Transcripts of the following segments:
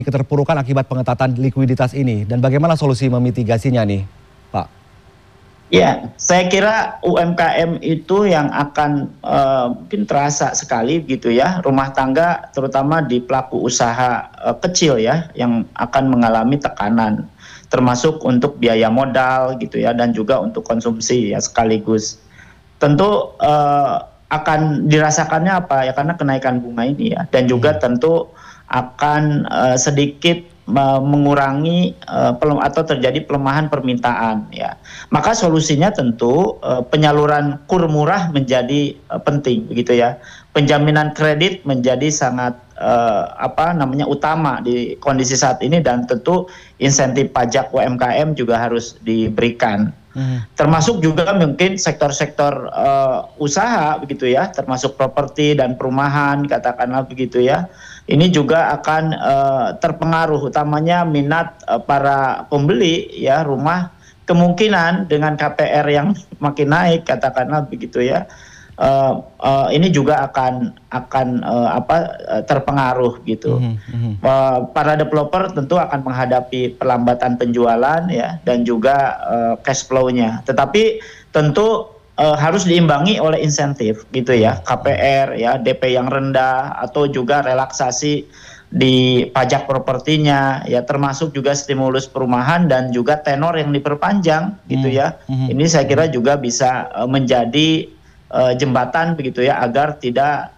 keterpurukan akibat pengetatan likuiditas ini dan bagaimana solusi memitigasinya nih, Pak? Ya, saya kira UMKM itu yang akan mungkin terasa sekali gitu ya, rumah tangga terutama di pelaku usaha kecil ya, yang akan mengalami tekanan, termasuk untuk biaya modal gitu ya, dan juga untuk konsumsi ya sekaligus. Tentu akan dirasakannya apa ya, karena kenaikan bunga ini ya, dan juga tentu akan sedikit mengurangi atau terjadi pelemahan permintaan ya. Maka solusinya tentu penyaluran kur murah menjadi penting begitu ya. Penjaminan kredit menjadi sangat utama di kondisi saat ini, dan tentu insentif pajak UMKM juga harus diberikan. Termasuk juga mungkin sektor-sektor usaha begitu ya, termasuk properti dan perumahan katakanlah begitu ya. Ini juga akan terpengaruh, utamanya minat para pembeli ya rumah, kemungkinan dengan KPR yang makin naik katakanlah begitu ya. Ini juga akan terpengaruh gitu. Para developer tentu akan menghadapi perlambatan penjualan ya, dan juga cash flow-nya. Tetapi tentu harus diimbangi oleh insentif gitu ya, KPR ya, DP yang rendah, atau juga relaksasi di pajak propertinya ya, termasuk juga stimulus perumahan dan juga tenor yang diperpanjang gitu ya. Ini saya kira juga bisa menjadi jembatan begitu ya, agar tidak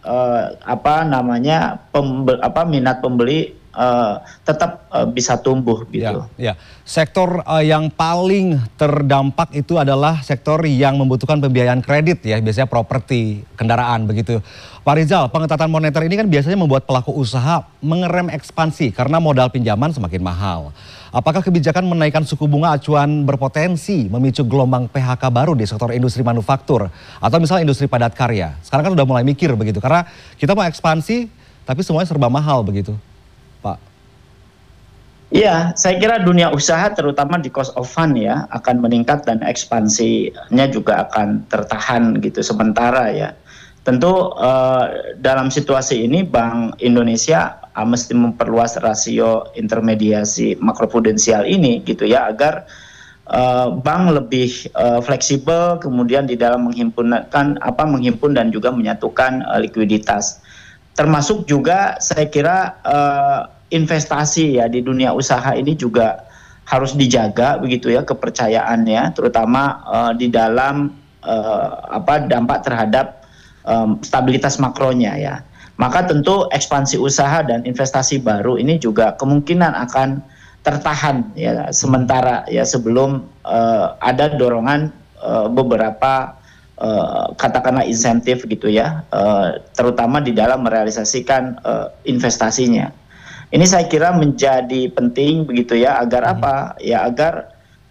minat pembeli tetap bisa tumbuh gitu. Ya. Sektor yang paling terdampak itu adalah sektor yang membutuhkan pembiayaan kredit ya, biasanya properti, kendaraan begitu. Pak Rizal, pengetatan moneter ini kan biasanya membuat pelaku usaha mengerem ekspansi karena modal pinjaman semakin mahal. Apakah kebijakan menaikkan suku bunga acuan berpotensi memicu gelombang PHK baru di sektor industri manufaktur atau misalnya industri padat karya? Sekarang kan udah mulai mikir begitu, karena kita mau ekspansi tapi semuanya serba mahal begitu, Pak. Iya, saya kira dunia usaha terutama di cost of fund ya akan meningkat, dan ekspansinya juga akan tertahan gitu sementara ya. Tentu dalam situasi ini Bank Indonesia mesti memperluas rasio intermediasi makroprudensial ini gitu ya, agar bank lebih fleksibel kemudian di dalam menghimpun dan juga menyatukan likuiditas. Termasuk juga saya kira investasi ya di dunia usaha ini juga harus dijaga begitu ya, kepercayaannya terutama di dalam dampak terhadap stabilitas makronya ya. Maka tentu ekspansi usaha dan investasi baru ini juga kemungkinan akan tertahan ya sementara ya, sebelum ada dorongan beberapa katakanlah insentif gitu ya, terutama di dalam merealisasikan investasinya. Ini saya kira menjadi penting begitu ya, agar agar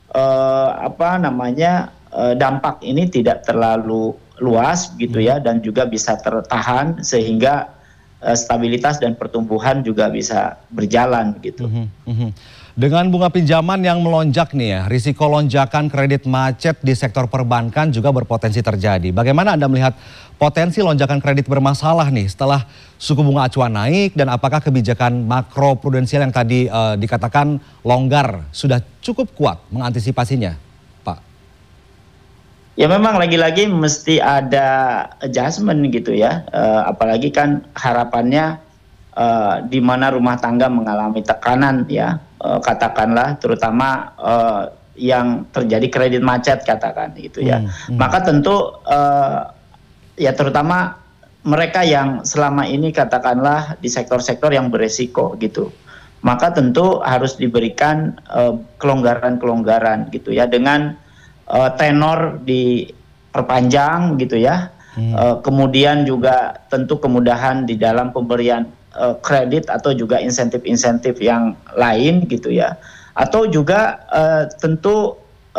dampak ini tidak terlalu luas gitu ya, dan juga bisa tertahan sehingga stabilitas dan pertumbuhan juga bisa berjalan gitu. Dengan bunga pinjaman yang melonjak nih ya, risiko lonjakan kredit macet di sektor perbankan juga berpotensi terjadi. Bagaimana Anda melihat potensi lonjakan kredit bermasalah nih setelah suku bunga acuan naik, dan apakah kebijakan makroprudensial yang tadi dikatakan longgar sudah cukup kuat mengantisipasinya, Pak? Ya memang lagi-lagi mesti ada adjustment gitu ya, apalagi kan harapannya di mana rumah tangga mengalami tekanan ya, katakanlah terutama yang terjadi kredit macet katakan gitu ya. Maka tentu ya terutama mereka yang selama ini katakanlah di sektor-sektor yang beresiko gitu, maka tentu harus diberikan kelonggaran-kelonggaran gitu ya, dengan tenor diperpanjang gitu ya. Kemudian juga tentu kemudahan di dalam pemberian kredit atau juga insentif-insentif yang lain gitu ya. Atau juga tentu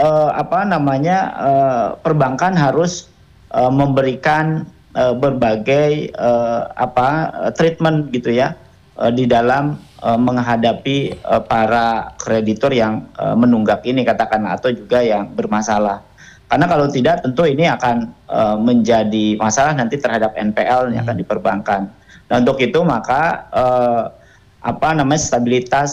perbankan harus memberikan berbagai treatment gitu ya di dalam menghadapi para kreditur yang menunggak ini katakanlah, atau juga yang bermasalah. Karena kalau tidak tentu ini akan menjadi masalah nanti terhadap NPL yang akan diperbankan. Nah untuk itu maka apa namanya stabilitas